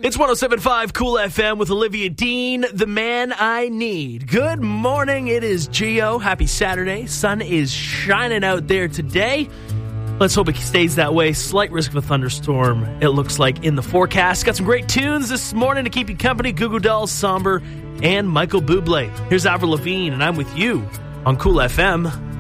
It's 107.5 Cool FM with Olivia Dean, the man I need. Good morning. It is Gio. Happy Saturday. Sun is shining out there today. Let's hope it stays that way. Slight risk of a thunderstorm, it looks like, in the forecast. Got some great tunes this morning to keep you company. Goo Goo Dolls, Somber, and Michael Bublé. Here's Avril Lavigne, and I'm with you on Cool FM.